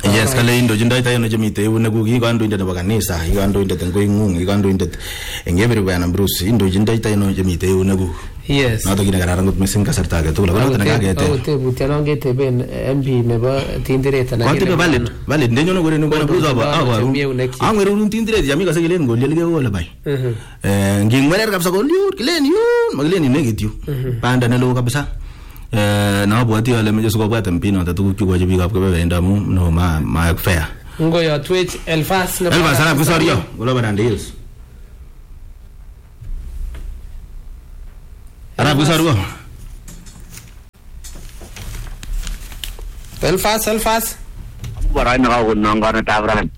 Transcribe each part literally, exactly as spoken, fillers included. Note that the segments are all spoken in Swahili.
Yes, kale indochin tayo na jamite unegu ikandoindet nebo kanisa, ikandoindet en koingung, ikandoindet en everywhere na Bruce, indochin tayo na jamite unegu. Yes. Noto kinakararan kot mising kasarta age tugul. Ako noto nakakete. Ako tebutiano ngeteben M P nebo tindiret anan. Kotibe valid, valid ndenyo gore nuko na Bruce aba awaru. Angweru run tindiret yami kase kilen ngoliel ke wole bai. Eh ngingweler kabisa goliur kilen yun, magilen inegit yu. Panda nelo kabisa. Eh nabwati ale meje sikobwat M P noto tuguk chukoche biikab kebebenda amu no ma ma fair. Ngoyo Twitch Elfas nebo. Elfas arab kusorio, golo barande hills. Arab kusorio. Elfas Elfas. Barai na ko nangana tabran.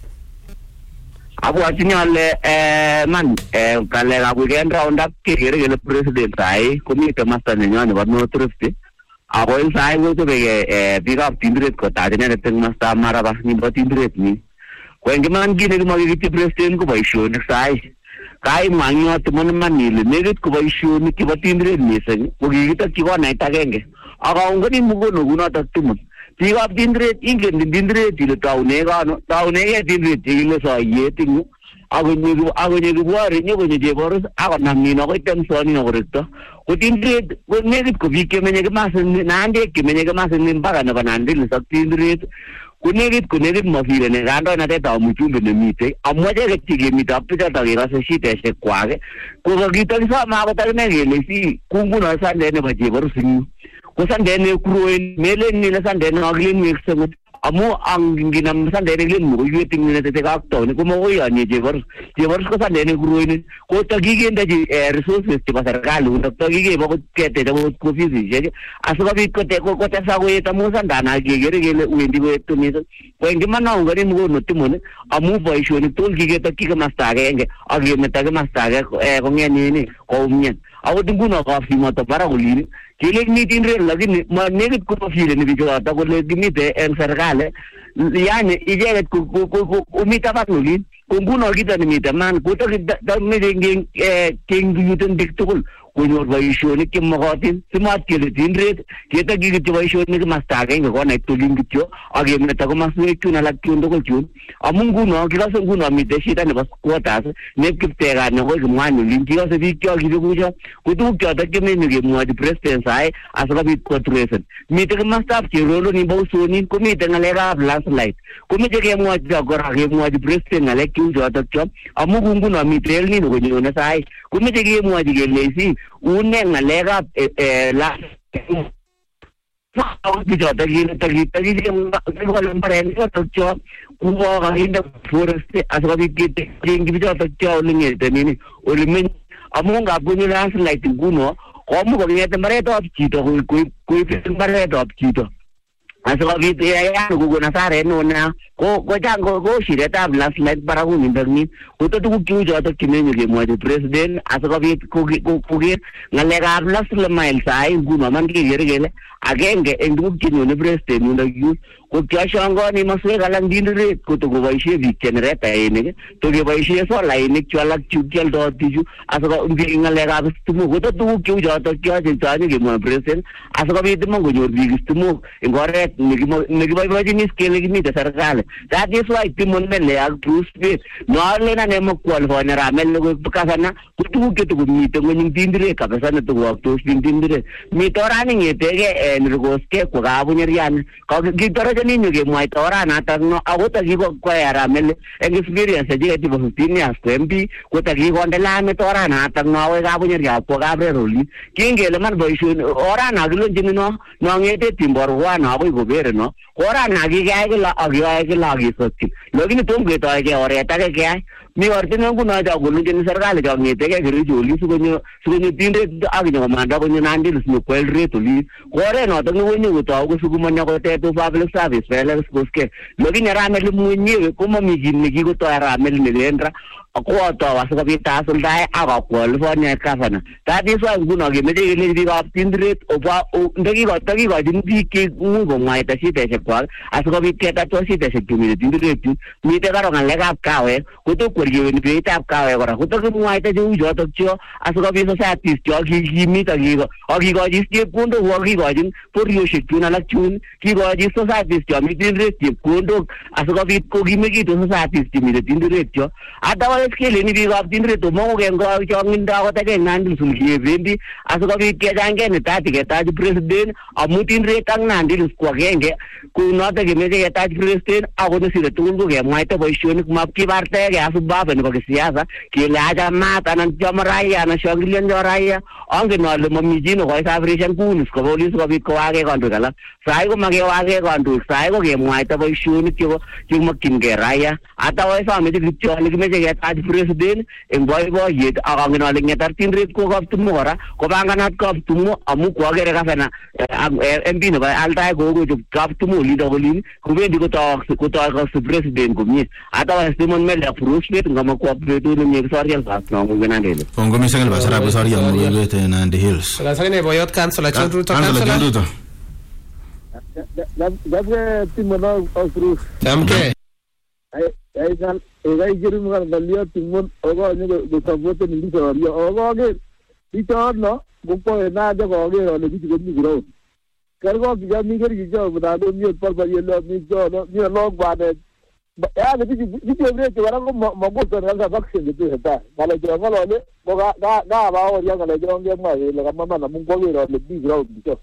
Abu atinyale eh man eh kale ga weekend round up ke gere gele president ai komi te master nyane ba no trifte abo el sai go to be eh big up tindret ko ta ne te master mara ba ni ba tindret ni ko ngi man gi ne ma gi president ko ba show ne sai kai manyo to mon manile ne git ko ba show ni ki ba tindret ni se ko gi ta ki ko na ta genge aga ngani mugo no guna ta tum big up tindret ingen tindret ile taune ga no taune ge tindret ile so ye tingu ago ni ago ni buare ni go ni de boros ago namni no ko tem so ni no recto ko tindret ko ne ko vi ke menye ke mas na ande ke menye ke mas ni baga na banande le sak tindret ko ne ko ne mo fi ne gando na de ta mu chumbe ne mite amwaje ke ti ge mita pita ta ge se shi te se kwage ko ga gita sa ma ba ta ne ge le si kungu na sa ne ne ba je boros ni ko san de ne kruen mele ni na san de no aglin mix se amu ang ginam san de ne mo yu ting ne te ga to ne ko mo ya ni je boros je boros ko san de ne kruen ko ta gi ge nda ji resources ti ba sargal un ta gi ge ba ko ke te da ko fi ji je aso ga bi ko te ko ko ta sa go ta mo san da na ge ge ge le u ndi go to ni ko ngi man na ngari mo no ti mo ne amu ba isho ni tol gi ge ta ki ga masta ge nge agi me ta ga masta ge ko nge ni ni ko mien awu dingu no ka fi mo ta para go li kile ni tindre lagi ni ma negit ko fi le ni bi ga ta ko le ni te en sargale yani ije ko ko ko umita ba no li kunguno kita ni mita man ko ta da me ding eh king yuten diktul ko nyor ba isho ni kim magatin simat ke tindre ke ta gi gi ba isho ni mas ta ga ko na to ling gi age me ta ko mas ne ku na la ku ndo ko chu amungu no ki ga so nguno mi te shita ne bas ko ta ne ki te ga ne ko gi mwan ling ki ga se bi kyo gi ku ja ku tu kyo ta ke me ni ge mwa di president sai asra bi ko tresen mi te mas ta ki rolo ni bo so ni ko mi te ngale ga last light ko mi je ge mwa ja ko ra ge mwa di president ngale ki jo ta kyo amungu nguno mi te ni no ni na sai ko mi je ge mwa di ge le si une ngalega eh la Wow, bisa tadi tadi tadi dia bukan lembaran itu terjauh, kuah kahinda forest asal kita yang bisa terjauh lagi ini, oleh men, amu nggak punya langsung lagi guno, kamu kalau lihat lembaran itu apa kita, kui kui lembaran itu apa kita, asal kita ya guna sare nona, ko ko jangan ko sih kita langsung lagi para guna ini, kita tuh kau jauh tu kini ni mau jadi presiden, asal kita ko ko ko ngalega langsung lemail saya guna man kiri kiri again ge endu kinu ne president no yu ko kya shanga ni maswe galang din re ko to go baishe vi generate ai ne to ge baishe so lai ne chala chukel do tiju asga umbi ngale ga tumu ko to tu kyu ja to kya je ta ni ge mo president asga vi tumu go jor vi tumu ngore ni ge ni ge bai bai ni scale ni de sargal that is why tumu ne le ag proof be no le na ne mo kwal ho na ramel go kasana ko tu ke to ni to ni din re ka kasana to go to din re mi to rani ni te ge Nergoske ko ga bunya rian ko gitara jani ni ge mai tora na ta no ago ta gi ko ko era mel experience je ti bo tini as ko mp ko ta gi ko ndela me tora na ta no ga bunya ria ko ga bre roli kinge le man boy shu ora na glo jini no no ngete timbor wa na boy go bere no ora na gi ga ge la agi ga ge la gi so ti login tum ge ta ge ore ta ge ge mi orte no ku na ja gulu jini sargal ga ngete ge gri joli su go ni su ni tinde agi no ma da go ni nandil su ko el re to li ore no to ni ni to go su gumanya ko te to public service vele ko ske logi ni ramel mu ni ko mo mi jin ni go to ramel ni lendra ko to wa su bi ta sul dai aba ko le fo ni ka fana ta di so gu no ge me de ni di ba tindret o ba o ndegi go ta gi go din di ke mu go mai ta si te se ko asu bi te ta to si te se ki mi tindret mi te ga ro ngan le ga ka we ko to ko keboryeweni beitab kawek kora kotakimwaita cheu chotok cho asikobit societies cho kikimit akikochi chepkondok akikochin boryoshek chun alak chun kikochi societies cho mi tindiret chepkondok asikobit kokimekitu societies chemite tindiret cho otherwise keleni biikab tindiret omong'u chong'indo akot ake Nandi Hills kebendi asikobit kechangei netati ketach president amu tindiret ak Nandi Hills ko agenge kunoto kemeche ketach president ako nesire tugul ko kemwaita boisionik mapkibartegei asubaba nebo kisiasa kele achamat anan choma raia anan shangilianjo raia angen ale mami chi nekoi safirishan kunis ko polis kobit kowake kandoik alak sai ko makewake kandoik sai ko kemwaita boisionik chebo chemakchingei raia otherwise ameche kityo ale kimeche ketach president eng boiboiyet ak angen ale ngetar tindiret ko kaptumo kora kopanganat kaptumo amu kwakere gavana M P nebo Altai kokochop kaptumo lido kolin kobendi kotokokse president komie otherwise Simon Mele approach ngamakwa betut nemie kisorian pas no mwenandele Kongomisa ngel basara kisorian mwebet Nandi Hills Kasakine boyot councilor Chandruto councilor Gabe Timon Osru Tamke ai kan ai jiru ngal dalio Timon ogo ni go sabote ni kisorian ogo ge ito no buko na de go ge ole bichi ni gro kargo ga mi ger gi jo bada do mi par par yelo mi jo no mi log bade ya de bichi bichi bre ke wara ko mo go to ga vaccine de ta mala jo ngalo le bo ga ga ga ba o ya ngalo jo nge ma le ga mama na mun go ge le bi gro bi jo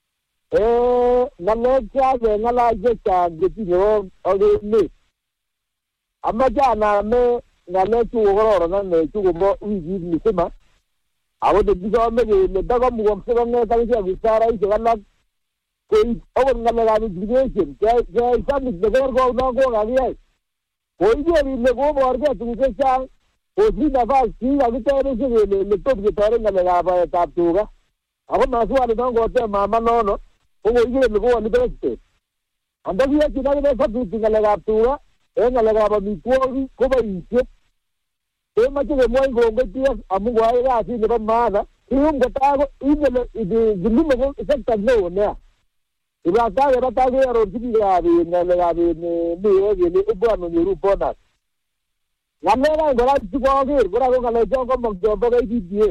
eh ngalo cha ge ngala je cha ge ti ro o ge ni amma ja na me ngalo tu go ro na ne tu go mo wi ji ni sema awo de biso me le daga mu ko se ne ta ji bisara i jalla ko awo ngala ga ni digation ke ke sa mi de go go na go ga ni ai ko i je ni le go bor ke tu ke sa o ji na va si ga ni te re se le le to ke tare ngala ga ba ta tu ga awo na su ale go te mama no no ko i je le go ni beste anda bi ki na ne sa tu ngala ga tu ga e ngala ga ba mi ko ko ba i je e ma che mo ngo ngo ti amu wa ya si ne ba mana ium ga ta go i ne de dillu mo se ta no ne ibra ta ga ta ga ro ti ga bi ne le ga bi ne ni e ge ni ubo no ni ru bona na me ga ga ti go ge go ra go ga le jo go mo jo ba ga ti di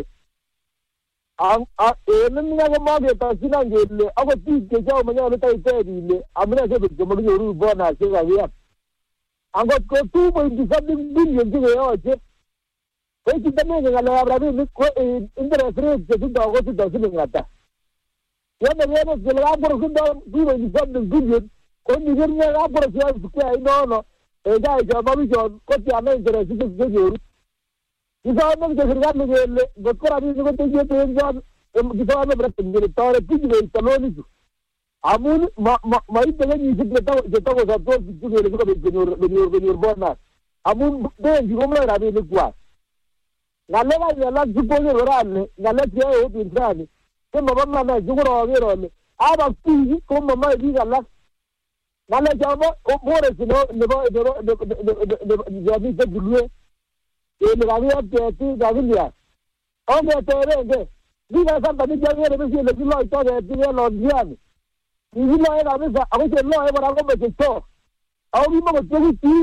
a a e ne ni ga mo ge ta si na ge le a go ti ge jo mo ne ta te di le a me se go mo ni ru bona se ga ya a go ko tu mo di sa di billion ge yo je ko ti tame ga la abra ni ko interest rate je da go ti da sin ngata ya me ne ke la abro ko da du ni sa de billion ko ni ge ne abro se ko ai no no e ga ja ba bi jo ko ti ame interest je je je ni sa me ke ga me le go ko ra ni ko te je te ja ki sa me brat ni to re ti ge ta lo ni amun ma ma i te ni se ta je ta go sa to ti ge le ko be junior junior junior bona amun de ji ko me ra ni kwa ngale ga ya la jupo ni rale ngale ti e bi ndani ke mama mama juguro ge role aba ti ko mama bi ga la ngale ja mo o bore si no ne ba de de de ja bi te dulwe e le ga ya te ti ga bi ya o me te re ge bi ga sa ta ni ja ge re bi le bi lo to de ti lo diani ni lo e ga bi sa a ko se lo e ba ko me te to a bi mo ko ti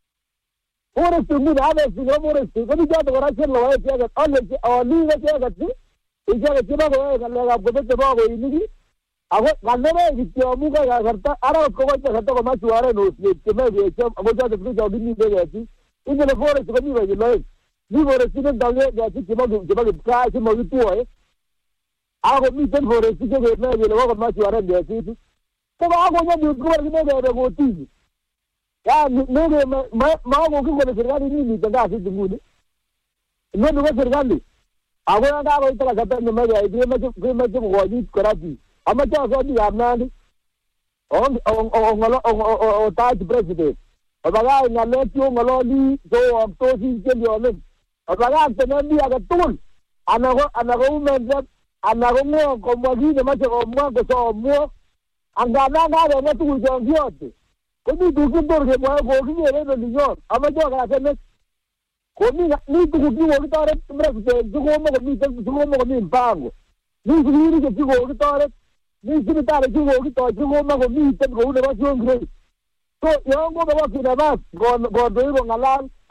ora tu mi na ve si no more si ko ja to ra che lo e che ga alle o li ga che ga ti e ja ga che ba go ga le ga go te ba go ni ni a go ga ne re ki to mu ga ga garta ara ko ga che ga to ma su are no ni che me ve che a go ja to ga di ni ve ti in le fore ko ni ve lo ni fore si ne da ge ga ti che ma che ba ka che ma tu e a go mi ten fore si che ve me ve lo ga ma su are de ti ko ga go ja ni ko ga ne ve go ti ya nege ma ma go ko ko serikali nini tanga si dunguni no no serikali ago anga go itala kata no ma ya idre ma ko ma ko go ni korati ama cha so di amnani on on on ngalo o ta president o baga na le ti ngalo li go to si ke yo le o baga te na bi aga tul anago anago men anago mo ko mo di ma ko mo ko so mo anga na na na tu jo ngiote ko ni du ko dor ke mo ko ki ne no ni yo ama jo ga se ne ko ni ni du ko ki wo ta re mra se du ko mo ko ni du ko mo ko ni pango ni si ni ke ki wo ta re ni si ta re ki wo ki ta du ko mo ko ni te ko ne ba jo ngre so yo ngo ba ki na ba go go do ko ngalan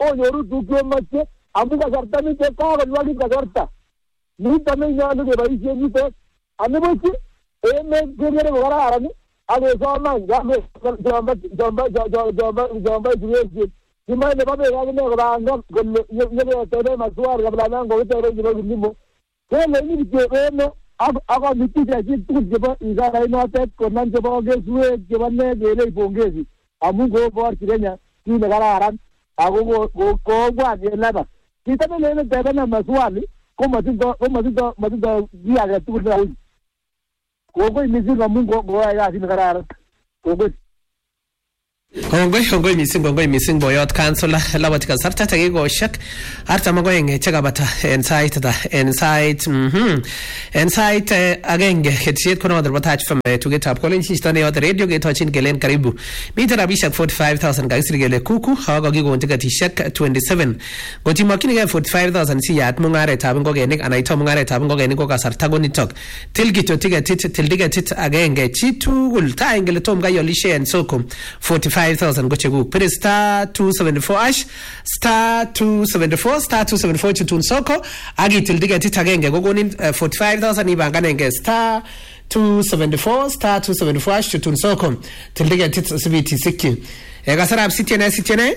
onyoru tukyo mache amu kasarta ni te kakolwakit kasarta nito nenyolu keboisien nitet anibuch emet kekere kokararan akesoman jombo jombo jombo jombo juyesie kimae nebo beek akine kobangan kole nyeketebe maswali kabla nan kokitebe chebo kilimo keleini kityo eme ak komiti chechik tugul chebo izarait notet konam chebo keswek chebo ne kelei pongezi amu koborchi Kenya kit nekararan ako kobwat en laba kito nelelen tebena maswali komatindo komatindo matindo kiy age tugul neui kongoi mising amu koyai kasit nekararan kongoi Kongoi kongoi mising kongoi mising boyot kansula lawat kasarta takikoshek artam ak oeng chekabata en sait ta en sait mhm en sait agenge ketisiet kono der batach from tugetab college istone yot radio getochin gelen karibu mita rabishek forty-five thousand kaisir gele kuku haga gigon tikatishek twenty-seven goti makini ge forty-five thousand siyat mungaretab ngogenik anaito mungaretab ngogenik ko kasarta gonitok tilgito tigetit tildigetit agenge chitugul ta engele tom gayolishe en soko forty-five thousand go chegu pere star two seventy-four ash star two seventy-four star two seventy-four chutun soko agi tildiga titagenge gogonin uh, forty-five thousand ibanganenge star two seventy-four star two seventy-four ash chutun soko tildiga tit sibiti sikki e gasarab sitene sitene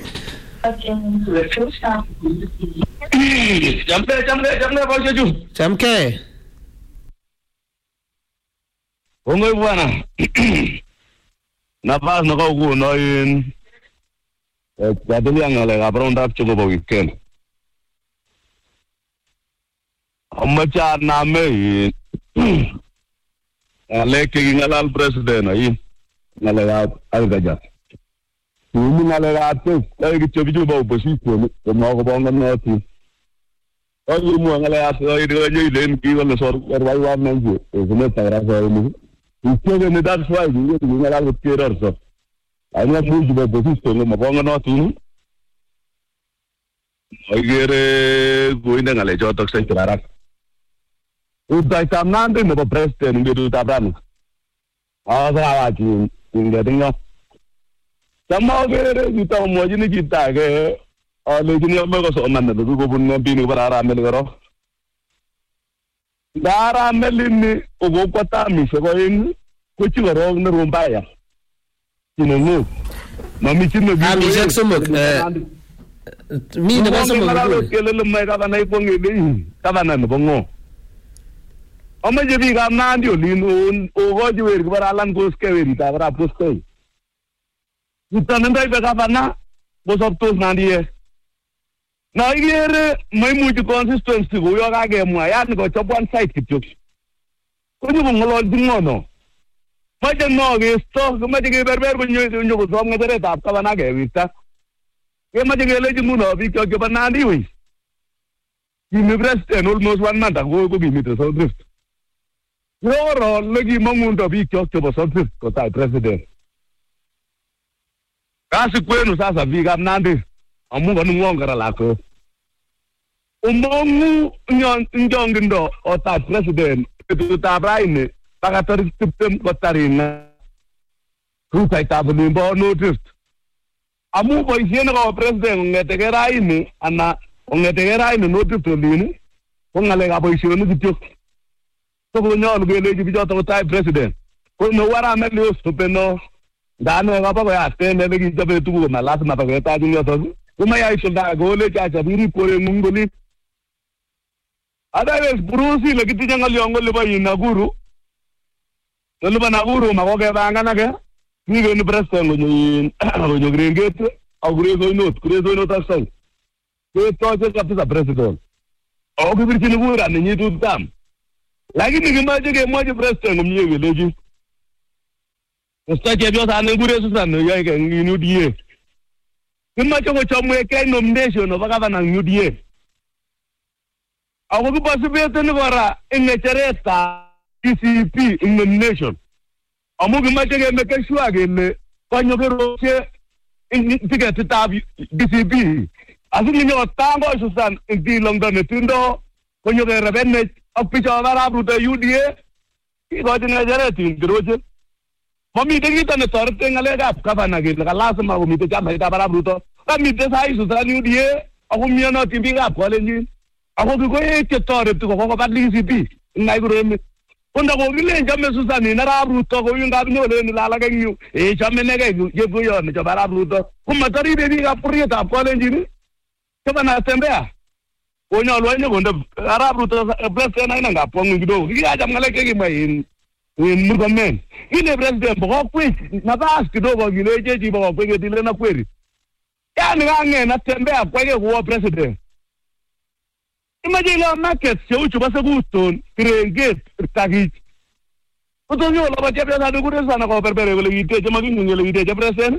jampe jampe jampe bojeju jamke Ongoi bwana nafas na ko no in eh dadili ang ale gabron dap chugo bo weekend amacha na me ale ke ngalal president ay ngale al gaja ni ngale ate ay ki chobi bo opposition ko mo ko bonga no ti ay mo ngale ate ay de ay len ki wala sor wai wa nanju e ko ta ra so ni Ukiwa ni that's why you you ngala kutira so. Anya fuji ba position mo bonga no tu. Agere goinda ngale jotok sai tirara. Udai tamnande mo president ngiru tabran. Asa aji ngedingo. Tama gere kita mo jini kita ke ale jini mo ko so nan do go bun bini barara mel garo. Dara melini ogo kwata mi se ko yin ko ci waro na rombaya tinengo mami tinno bi ami jek sumuk mi ne ba sumuk ko kele le mai ka na ipo ngeli ka bana no bongo o me je bi ga na ndio lin o go ji wer bara lan ko ske wer ta bara posto itana ndai be ka bana bo sob tos na die na igere mai mu consistency go yo ga ge mu ya ni go chop one side kityo ko ni ngolo dingono ma je no ge sto ma je ge berber ko nyu nyu ko som ngere ta ka bana ge vita ke ma je ge le mu no bi ko ge bana ndi wi ni me president almost one month ago go bi mi to so drift yo ro le gi mo mu ndo bi ko ko so drift ko ta president kasi kwenu sasa bi ga nandi amunga nungongera lako umongu nyon njongindo ota president tuta braine pagatori tiptem kotarina ruta itabuni bo notice amu bo isiene ko president ngetegera ini ana ngetegera ini notice tolini ngale ga bo isione kityo to ko nyol gele ji bijo to ta president ko no wara meli ostupeno dano ga ba ya tene be gi jabe tugo na lasma ba ta dunyo to kuma ya iso da gole cha cha biri pore ngungoli ada es brusi lagi ti jangal yongol ba inaguru tolu ba naguru ma ko ke banga na ke ni ge ni president ngo ni ngo gringete au grezo not grezo not asai ke to je ka pisa president au ke birti ni gura ni tu tam lagi ni ma je ke mo je president ngo ni ge leji sta je bio sa ne gure su san ya ke ni nu die Kuma choko chomwe ke nomination of governor Udie. Awo ku possibility ni gora ingechereta P C P in nomination. Amu ku ma chege make sure agene konyo ke roche in ticket tab B C P. Asu ni no tango susan in London tindo konyo ke rebenne opicha bara bruto Udie. Iko jine jereti roche. Mami dengi tane torte ngale ga governor ke la lasma ko mi te chama ta bara bruto kamite sai Susan U D A ako miyonotin biikab Kalenjin ako kikoech chetoreti kokobat D C P ngai kuremi kunda kokilen chome Susan Arap Ruto kou ngap nyolen lalak eng yu eh chome nekei chepkoyot nechobo Arap Ruto komataribe biikab kuryetab Kalenjin chebo Natembea konyolu anye konde Arap Ruto president aina ngap kwang'u kidogo kikacham ng'alek chekimwa in in Murkomen ile president bokokwech nafas kidogo kileche chi bokokwech ketilen akweri yani kang'e Natembea kweke kuwo president imache ile market cheu chubo Sekuton Kirenget Takich kotonyo lobo chepyosani kure sana koberbere kole kiteche makingen kele kiteche president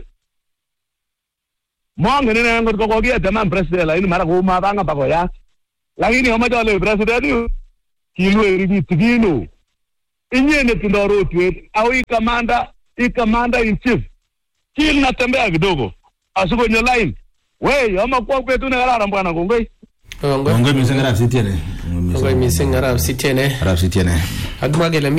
mongen ine ngot ko kokieteman president lakini mara komabanga bakoyat lakini amache ale president yu kilweri kitigino inye netindo rotwet au i commander i commander in chief kil Natembea kidogo asikonyo line we amakwa kwetu ne kararan bwana kongoi kongoi kongoi mising Arap Sitiene kongoi mising Arap Sitiene Arap Sitiene agmagele